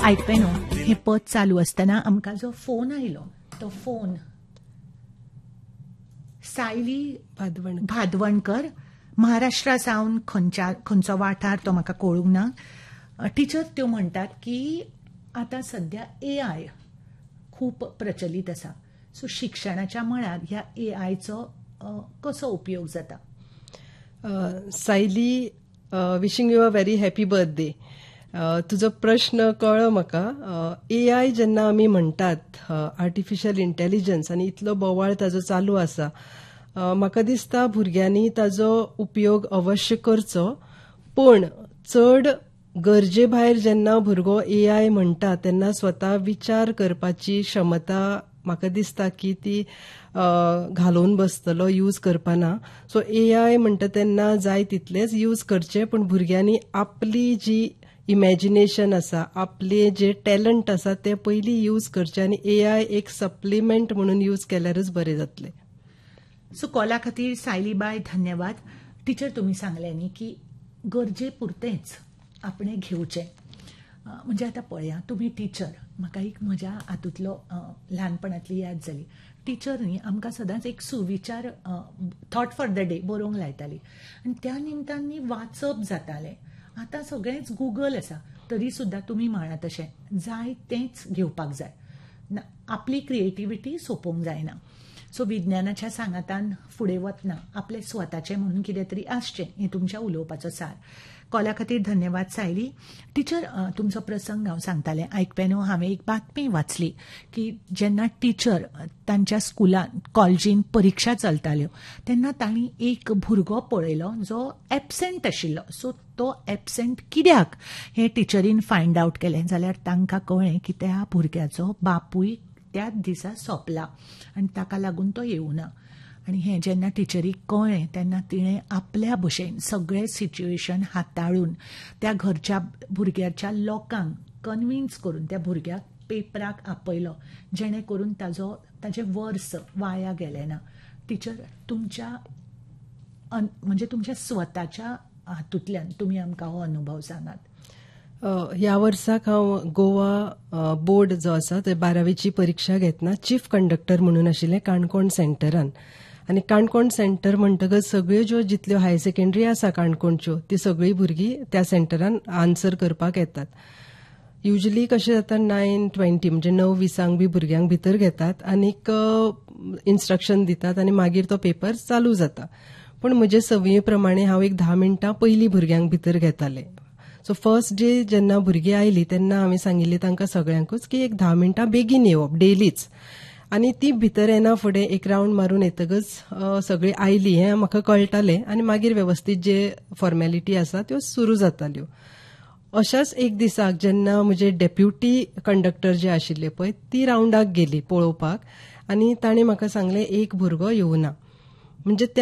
आयकपे न्हू हे पद चालू आसतना आमकां जो फोन आयलो तो फोन सायली भादवणकर महाराष्ट्रा सावन खंयचो वाठार तो म्हाका कळूंक ना. टिचर त्यो म्हणटात की आतां सध्या AI खूब प्रचलीत आसा, सो शिक्षणाच्या मळार ह्या AIचो कसो उपयोग जाता? Sayali, wishing you a very happy birthday. तुजो प्रश्न कळ्ळो म्हाका. AI जेन्ना आमी म्हणटात, आर्टिफिशियल इंटेलिजन्स, आनी इतलो बोवाळ ताजो चालू आसा, म्हाका दिसता भुरग्यांनी ताजो उपयोग अवश्य करचो, पण चड गरजे भायर जेन्ना भुरगो AI म्हणटा तेन्ना स्वता विचार करपाची क्षमता म्हाका दिसता की ती घालून बसतलो यूज करपाना. सो AI म्हणटा तेन्ना जाय तितलेच यूज करचे, पण भुरग्यांनी आपली जी इमॅजिनेशन आसा, आपले जे टॅलंट आसा ते पयलीं यूज करचे, आनी AI एक सप्लिमेंट म्हणून यूज केल्यारच बरें जातलें. सो कॉला खातीर सायलीबाय धन्यवाद. टिचर, तुमी सांगले न्ही की गरजे पुरतेच आपणे घेवचें. म्हणजे आतां पळया, तुमी टिचर, म्हाका एक म्हज्या हातूंतलो ल्हानपणांतली याद जाली. टिचर न्ही आमकां सदांच एक सुविचार थॉट फॉर द डे बरोवंक लायताली, आनी त्या निमतान न्ही वाचप जातालें. आतां सगळेंच गुगल आसा, तरी सुद्दां तुमी म्हणा तशें जाय तेंच घेवपाक जाय. आपली क्रिएटिविटी सोंपोवंक जायना. सो विज्ञानाच्या सांगातान फुडें वतना आपलें स्वताचें म्हणून कितें तरी आसचें, हें तुमच्या उलोवपाचो सार. कॉला खातीर धन्यवाद सायली. टिचर, तुमचो प्रसंग हांव सांगतालें. आयकपे न्हू, हांवें एक बातमी वाचली की जेन्ना टिचर तांच्या स्कुलान कॉलेजीन परिक्षा चलताल्यो तेन्ना तांणी एक भुरगो पळयलो जो एबसेंट आशिल्लो. सो तो एबसेंट कित्याक हें टिचरीन फायंड आवट केलें जाल्यार तांकां कळ्ळें की त्या भुरग्याचो बापूय त्याच दिसा सोंपला आनी ताका लागून तो येवना. आनी हें जेन्ना टिचरीक कळ्ळें तेन्ना तिणें आपल्या भशेन सगळें सिच्युएशन हाताळून त्या घरच्या भुरग्याच्या लोकांक कन्विन्स करून त्या भुरग्याक पेपराक आपयलो, जेणे करून ताजें वर्स वाया गेलें ना. टिचर, तुमच्या म्हणजे तुमच्या स्वताच्या हातूंतल्यान तुमी आमकां हो अनुभव सांगात. ह्या वर्साक हांव गोवा बोर्ड जो आसा ते 12वीची परिक्षा घेतना चीफ कंडक्टर म्हणून आशिल्लें काणकोण सेंटरान. आनी काणकोण सेंटर म्हणटकच सगळ्यो ज्यो जितल्यो हायर सेकंडरी आसा काणकोणच्यो ती सगळीं भुरगीं त्या सेंटरान आन्सर करपाक येतात. युजली कशें जाता 9:20 म्हणजे 9:20 बी भुरग्यांक भितर घेतात आनीक इन्स्ट्रक्शन दितात आनी मागीर तो पेपर चालू जाता. पण म्हजे सवये प्रमाणे हांव एक 10 मिनटां पयलीं भुरग्यांक भितर घेतालें. सो फर्स्ट डे जेन्ना भुरगीं आयलीं तेन्ना हांवें सांगिल्लें तांकां सगळ्यांकूच की एक 10 मिनटां बेगीन येवप डेलीच. आनी ती भितर येना फुडें एक रावंड मारून येतकच सगळीं आयलीं हें म्हाका कळटालें आनी मागीर वेवस्थीत जे फॉर्मेलिटी आसा त्यो सुरू जाताल्यो. अशाच एक दिसाक जेन्ना म्हजे डेप्युटी कंडक्टर जे आशिल्ले पळय ती रावंडाक गेली पळोवपाक, आनी ताणें म्हाका सांगलें एक भुरगो येवना. म्हणजे